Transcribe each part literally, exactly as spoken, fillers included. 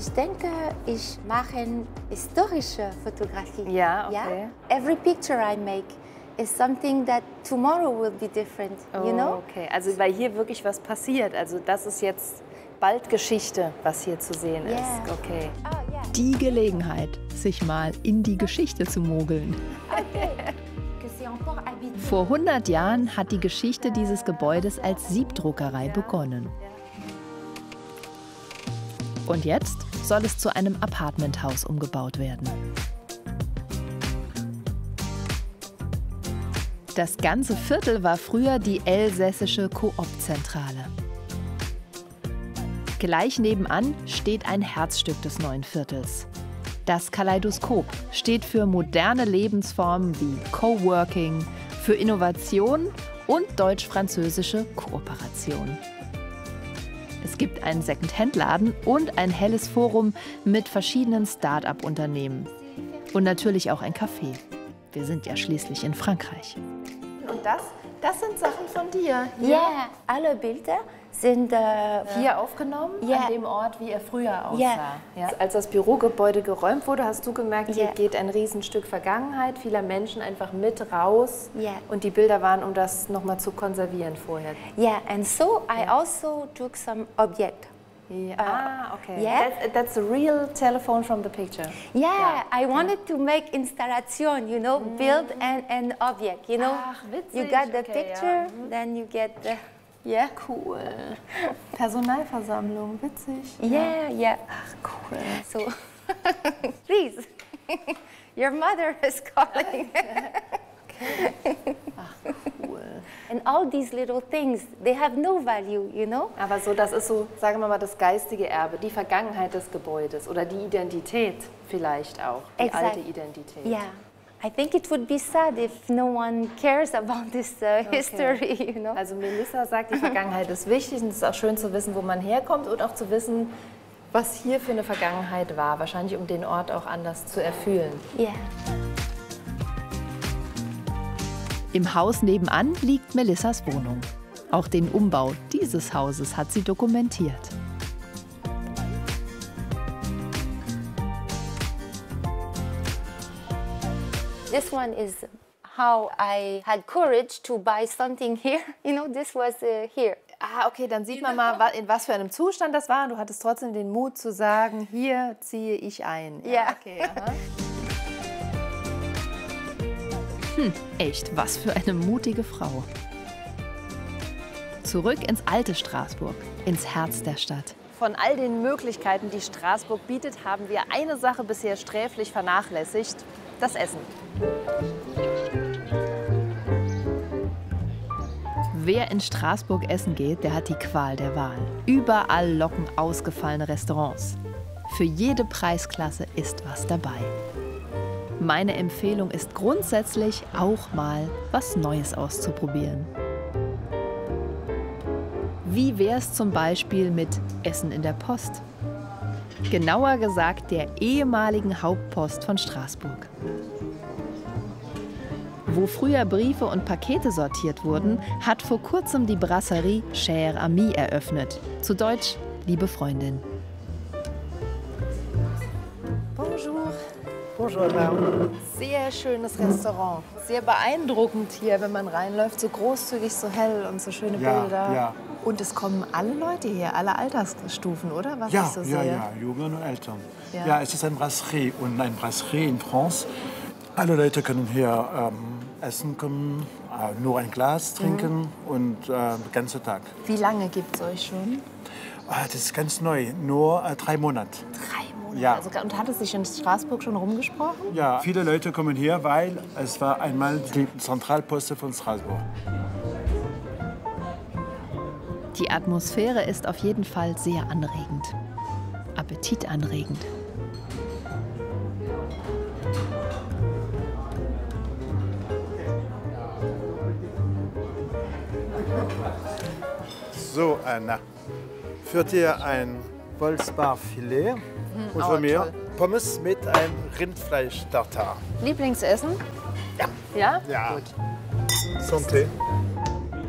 Ich denke, ich mache historische Fotografie. Ja, okay. Yeah? Every picture I make is something that tomorrow will be different, oh, you know? Okay, also weil hier wirklich was passiert. Also das ist jetzt bald Geschichte, was hier zu sehen Yeah. ist. Okay. Oh, yeah. Die Gelegenheit, sich mal in die Geschichte zu mogeln. Que c'est encore habitué. Vor hundert Jahren hat die Geschichte dieses Gebäudes als Siebdruckerei begonnen. Und jetzt soll es zu einem Apartmenthaus umgebaut werden. Das ganze Viertel war früher die elsässische Coop-Zentrale. Gleich nebenan steht ein Herzstück des neuen Viertels. Das Kaleidoskop steht für moderne Lebensformen wie Coworking, für Innovation und deutsch-französische Kooperation. Es gibt einen Second-Hand-Laden und ein helles Forum mit verschiedenen Start-up-Unternehmen. Und natürlich auch ein Café. Wir sind ja schließlich in Frankreich. Und das, das sind Sachen von dir. Ja, yeah, alle Bilder sind äh, hier aufgenommen, Ja. an dem Ort, wie er früher aussah. Ja. Ja. Als das Bürogebäude geräumt wurde, hast du gemerkt, Ja. hier geht ein Riesenstück Vergangenheit vieler Menschen einfach mit raus. Ja. Und die Bilder waren, um das nochmal zu konservieren vorher. yeah, and so I also took some object. Ja. Ah, okay. yeah. That, that's a real telephone from the picture. Yeah, I wanted to make installation, you know, build an, an object, you know. Ach, witzig. You got the Okay, picture, ja. then you get the, yeah. Cool. Personalversammlung, witzig. Yeah, yeah. Ach, cool. So, please, your mother is calling. Ach, cool. And all these little things, they have no value, you know. Aber so, das ist so, sagen wir mal, das geistige Erbe, die Vergangenheit des Gebäudes oder die Identität vielleicht auch, die Exact. alte Identität. Yeah. I think it would be sad if no one cares about this uh, history, you know. Also Melissa sagt, die Vergangenheit ist wichtig und es ist auch schön zu wissen, wo man herkommt und auch zu wissen, was hier für eine Vergangenheit war, wahrscheinlich um den Ort auch anders zu erfühlen. Yeah. Im Haus nebenan liegt Melissas Wohnung. Auch den Umbau dieses Hauses hat sie dokumentiert. This one is how I had courage to buy something here. You know, this was uh, here. Ah, okay, dann sieht man mal, wa- in was für einem Zustand das war. Und du hattest trotzdem den Mut zu sagen, hier ziehe ich ein. Ja. Okay, aha. Hm, echt, was für eine mutige Frau. Zurück ins alte Straßburg, ins Herz der Stadt. Von all den Möglichkeiten, die Straßburg bietet, haben wir eine Sache bisher sträflich vernachlässigt: das Essen. Wer in Straßburg essen geht, der hat die Qual der Wahl. Überall locken ausgefallene Restaurants. Für jede Preisklasse ist was dabei. Meine Empfehlung ist grundsätzlich, auch mal was Neues auszuprobieren. Wie wär's zum Beispiel mit Essen in der Post? Genauer gesagt der ehemaligen Hauptpost von Straßburg. Wo früher Briefe und Pakete sortiert wurden, hat vor kurzem die Brasserie Chère Amie eröffnet. Zu Deutsch, liebe Freundin. Bonjour. Bonjour, madame. Sehr schönes Restaurant. Sehr beeindruckend hier, wenn man reinläuft. So großzügig, so hell und so schöne Ja, Bilder. ja. Und es kommen alle Leute hier, alle Altersstufen, oder? Was Ja, ich so ja, sehe. ja, Jungen und Eltern. Ja. Ja. es ist eine Brasserie und eine Brasserie in France. Alle Leute können hier ähm, essen kommen, äh, nur ein Glas trinken und äh, den ganzen Tag. Wie lange gibt es euch schon? Ah, das ist ganz neu, nur äh, drei Monate. Drei Monate. Ja. Also, und hat es sich in Straßburg schon rumgesprochen? Ja, viele Leute kommen hier, weil es war einmal die Zentralposte von Straßburg. Die Atmosphäre ist auf jeden Fall sehr anregend. Appetitanregend. So, Anna, für dir ein Wolfsbarfilet und oh, von mir toll. Pommes mit einem Rindfleisch-Tartar. Lieblingsessen? Ja. Ja? Ja. Gut. Santé.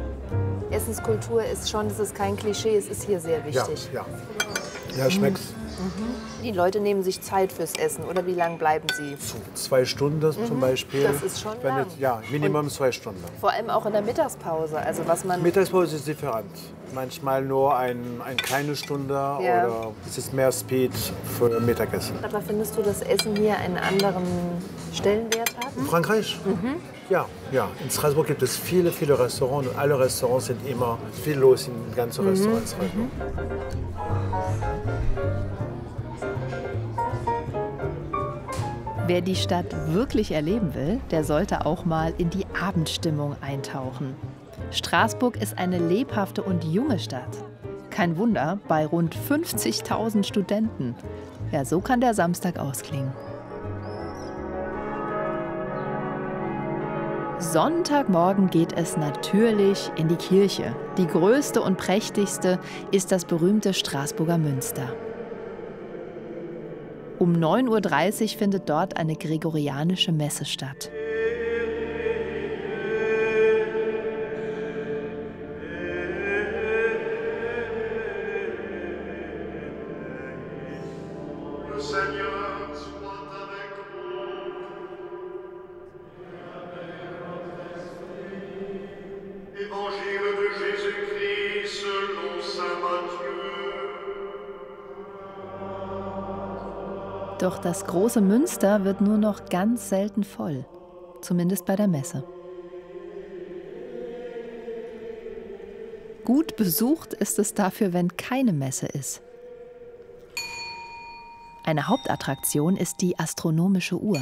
Essenskultur ist schon, das ist kein Klischee, es ist hier sehr Ja, wichtig. ja. Ja, schmeckt's. Die Leute nehmen sich Zeit fürs Essen oder wie lange bleiben sie? Zwei Stunden zum Beispiel. Das ist schon Wenn lang. es- Ja, Minimum zwei Stunden. Vor allem auch in der Mittagspause. Also was man Mittagspause ist different. Manchmal nur ein, eine kleine Stunde Ja. oder es ist mehr Speed für Mittagessen. Aber findest du, dass Essen hier einen anderen Stellenwert hat? In Frankreich? Ja, ja. In Straßburg gibt es viele, viele Restaurants und alle Restaurants sind immer viel los in den ganzen Restaurants. Mhm. Wer die Stadt wirklich erleben will, der sollte auch mal in die Abendstimmung eintauchen. Straßburg ist eine lebhafte und junge Stadt. Kein Wunder, bei rund fünfzigtausend Studenten. Ja, so kann der Samstag ausklingen. Sonntagmorgen geht es natürlich in die Kirche. Die größte und prächtigste ist das berühmte Straßburger Münster. Um neun Uhr dreißig findet dort eine gregorianische Messe statt. Évangile de Jésus-Christ selon Saint Matthieu. Doch das große Münster wird nur noch ganz selten voll, zumindest bei der Messe. Gut besucht ist es dafür, wenn keine Messe ist. Eine Hauptattraktion ist die astronomische Uhr.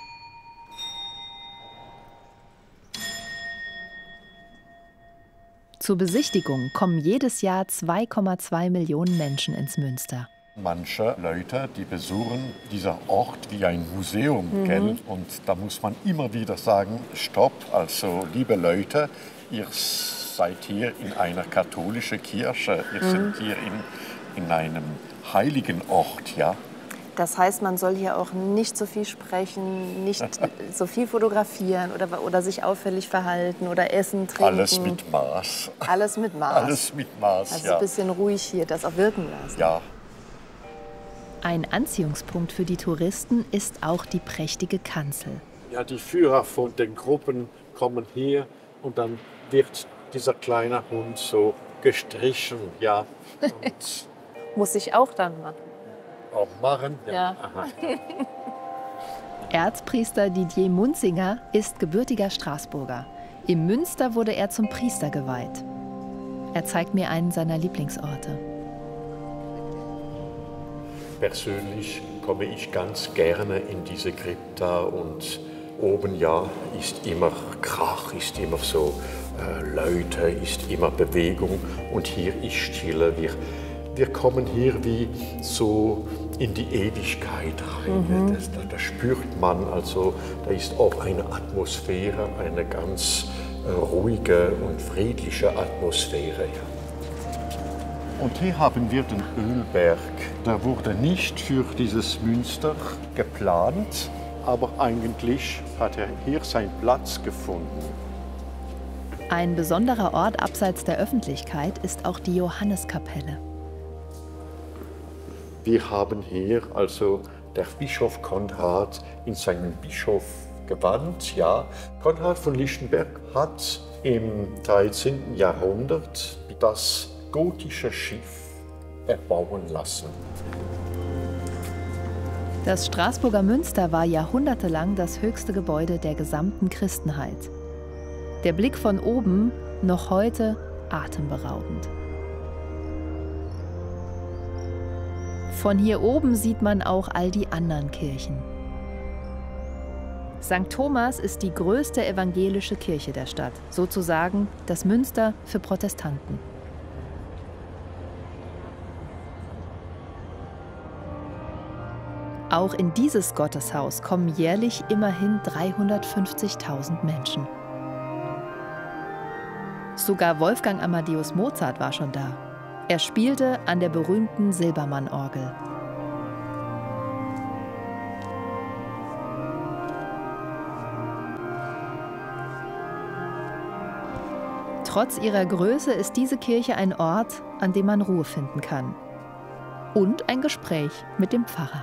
Zur Besichtigung kommen jedes Jahr zwei Komma zwei Millionen Menschen ins Münster. Manche Leute, die besuchen dieser Ort wie ein Museum, gell? Und da muss man immer wieder sagen, stopp, also liebe Leute, ihr seid hier in einer katholischen Kirche, ihr seid hier in, in einem heiligen Ort, ja. Das heißt, man soll hier auch nicht so viel sprechen, nicht so viel fotografieren oder, oder sich auffällig verhalten oder essen, trinken. Alles mit Maß. Alles mit Maß. Alles mit Maß, Also ja. ein bisschen ruhig hier, das auch wirken lassen. Ja. Ein Anziehungspunkt für die Touristen ist auch die prächtige Kanzel. Ja, die Führer von den Gruppen kommen hier und dann wird dieser kleine Hund so gestrichen, ja. Und Muss ich auch dann machen. auch machen. Ja. Aha. Erzpriester Didier Munzinger ist gebürtiger Straßburger. Im Münster wurde er zum Priester geweiht. Er zeigt mir einen seiner Lieblingsorte. Persönlich komme ich ganz gerne in diese Krypta und oben ja ist immer Krach, ist immer so äh, Leute, ist immer Bewegung und hier ist Stille. Wir, wir kommen hier wie so in die Ewigkeit rein. Mhm. Das, da, da spürt man, also da ist auch eine Atmosphäre, eine ganz äh, ruhige und friedliche Atmosphäre. Ja. Und hier haben wir den Ölberg. Der wurde nicht für dieses Münster geplant, aber eigentlich hat er hier seinen Platz gefunden. Ein besonderer Ort abseits der Öffentlichkeit ist auch die Johanneskapelle. Wir haben hier also der Bischof Konrad in seinem Bischofgewand. Ja, Konrad von Lichtenberg hat im dreizehnten Jahrhundert das gotische Schiff erbauen lassen. Das Straßburger Münster war jahrhundertelang das höchste Gebäude der gesamten Christenheit. Der Blick von oben noch heute atemberaubend. Von hier oben sieht man auch all die anderen Kirchen. Sankt Thomas ist die größte evangelische Kirche der Stadt, sozusagen das Münster für Protestanten. Auch in dieses Gotteshaus kommen jährlich immerhin dreihundertfünfzigtausend Menschen. Sogar Wolfgang Amadeus Mozart war schon da. Er spielte an der berühmten Silbermann-Orgel. Trotz ihrer Größe ist diese Kirche ein Ort, an dem man Ruhe finden kann. und ein Gespräch mit dem Pfarrer.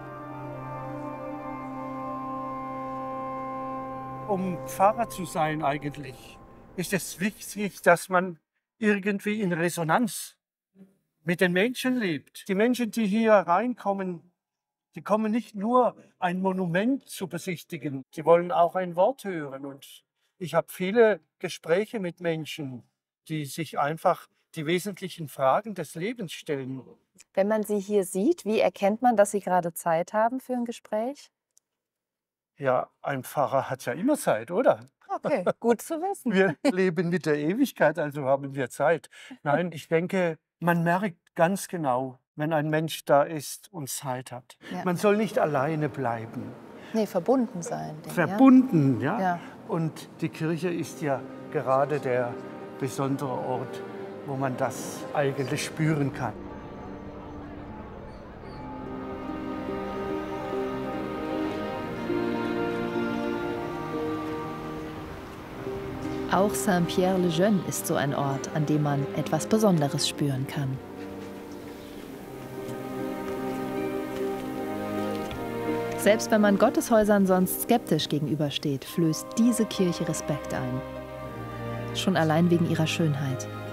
Um Pfarrer zu sein eigentlich, ist es wichtig, dass man irgendwie in Resonanz mit den Menschen lebt. Die Menschen, die hier reinkommen, die kommen nicht nur ein Monument zu besichtigen, die wollen auch ein Wort hören. Und ich habe viele Gespräche mit Menschen, die sich einfach die wesentlichen Fragen des Lebens stellen. Wenn man Sie hier sieht, wie erkennt man, dass Sie gerade Zeit haben für ein Gespräch? Ja, ein Pfarrer hat ja immer Zeit, oder? Okay, gut zu wissen. Wir leben mit der Ewigkeit, also haben wir Zeit. Nein, ich denke, man merkt ganz genau, wenn ein Mensch da ist und Zeit hat. Ja. Man soll nicht alleine bleiben. Nee, verbunden sein. Denn, Verbunden, ja? Ja. Und die Kirche ist ja gerade der besondere Ort, wo man das eigentlich spüren kann. Auch Saint-Pierre-le-Jeune ist so ein Ort, an dem man etwas Besonderes spüren kann. Selbst wenn man Gotteshäusern sonst skeptisch gegenübersteht, flößt diese Kirche Respekt ein. Schon allein wegen ihrer Schönheit.